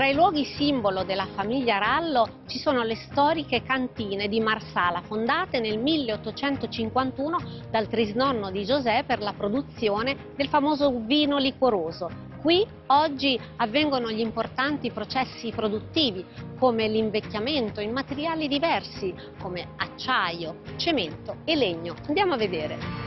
Tra i luoghi simbolo della famiglia Rallo ci sono le storiche cantine di Marsala, fondate nel 1851 dal trisnonno di José per la produzione del famoso vino liquoroso. Qui oggi avvengono gli importanti processi produttivi come l'invecchiamento in materiali diversi come acciaio, cemento e legno. Andiamo a vedere.